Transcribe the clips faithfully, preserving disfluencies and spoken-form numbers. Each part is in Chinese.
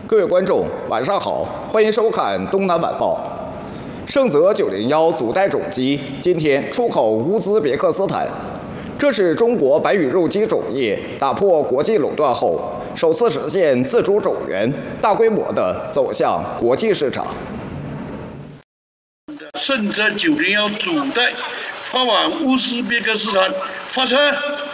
各位观众，晚上好，欢迎收看《东南晚报》。胜泽九零一组代种鸡今天出口乌兹别克斯坦，这是中国白羽肉鸡种业打破国际垄断后，首次实现自主种源大规模的走向国际市场。 胜泽九零一组代发往乌兹别克斯坦，发车。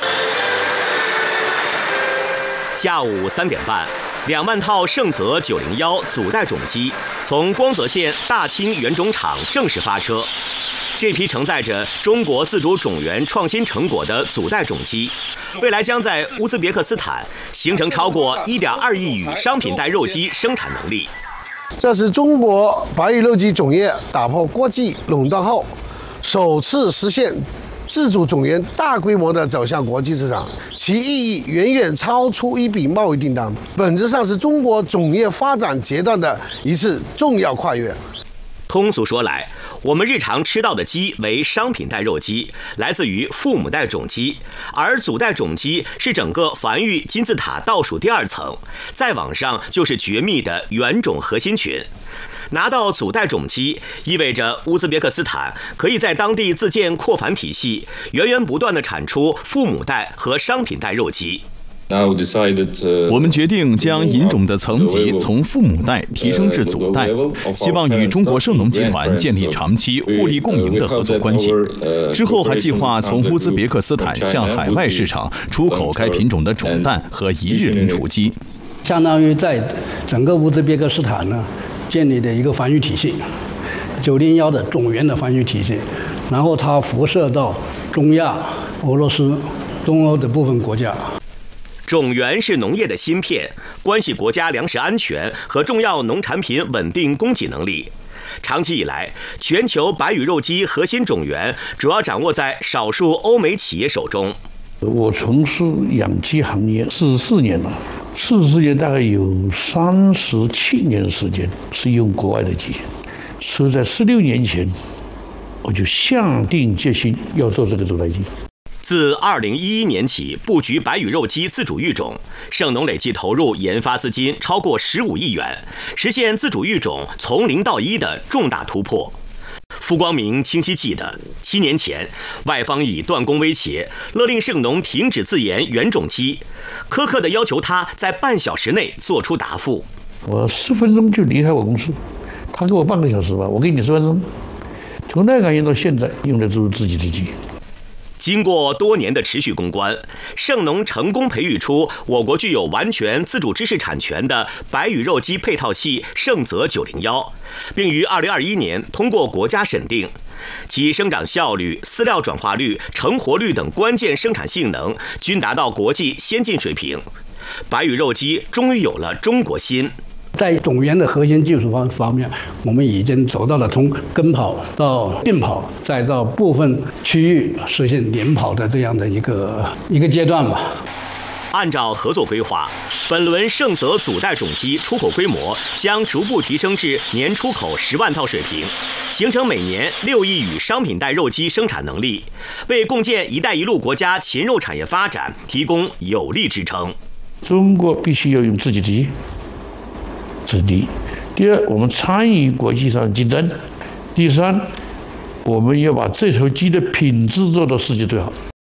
下午三点半。 两万套胜泽九零一组代种鸡从光泽县大清原种厂正式发车。这批承载着中国自主种源创新成果的组代种鸡，未来将在乌兹别克斯坦形成超过一点二亿羽商品代肉鸡生产能力。 这是中国白羽肉鸡种业打破国际垄断后，首次实现 自主种源大规模的走向国际市场，其意义远远超出一笔贸易订单，本质上是中国种业发展阶段的一次重要跨越。 通俗说来，我们日常吃到的鸡为商品代肉鸡，来自于父母代种鸡，而组代种鸡是整个繁育金字塔倒数第二层，再往上就是绝密的原种核心群。 拿到组代种鸡，意味着乌兹别克斯坦可以在当地自建扩繁体系，源源不断地产出父母代和商品代肉鸡。 我们决定将引种的层级从父母代提升至组代，希望与中国圣农集团建立长期互利共赢的合作关系。之后还计划从乌兹别克斯坦向海外市场出口该品种的种蛋和一日零雏鸡， 相当于在整个乌兹别克斯坦呢 建立的一个繁育体系，九零一的种源的繁育体系，然后它辐射到中亚、俄罗斯、东欧的部分国家。 种源是农业的芯片，关系国家粮食安全和重要农产品稳定供给能力。长期以来，全球白羽肉鸡核心种源主要掌握在少数欧美企业手中。 我从事养鸡行业四十四年了。 四十年大概有三十七年的时间是用国外的鸡，所以在十六年前，我就下定决心要做这个组代鸡。 自二零一一年起布局白羽肉鸡自主育种，圣农累计投入研发资金超过十五亿元，实现自主育种从零到一的重大突破。 傅光明清晰记得，七年前，外方以断供威胁，勒令圣农停止自研原种鸡，苛刻地要求他在半小时内做出答复。 我十分钟就离开我公司，他给我半个小时吧，我给你十分钟。从那个年到现在，用的都是自己的鸡。 经过多年的持续攻关，圣农成功培育出我国具有完全自主知识产权的白羽肉鸡配套系胜泽九零一，并于二零二一年通过国家审定，其生长效率、饲料转化率、成活率等关键生产性能均达到国际先进水平。白羽肉鸡终于有了中国心。 在种源的核心技术方方面，我们已经走到了从跟跑到并跑，再到部分区域实现联跑的这样的一个一个阶段吧。 按照合作规划，本轮胜泽组代种鸡出口规模将逐步提升至年出口十万套水平，形成每年六亿羽商品代肉鸡生产能力，为共建“一带一路”国家禽肉产业发展提供有力支撑。 中国必须要用自己的鸡。 这是第一，第二，我们参与国际上竞争；第三，我们要把这头鸡的品质做到世界最好。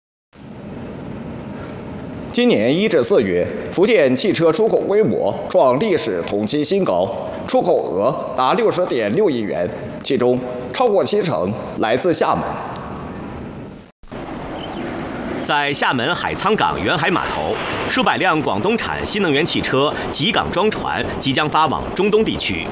今年一至四月，福建汽车出口规模创历史同期新高，出口额达六十点六亿元，其中超过七成来自厦门。 在厦门海沧港远海码头，数百辆广东产新能源汽车集港装船即将发往中东地区。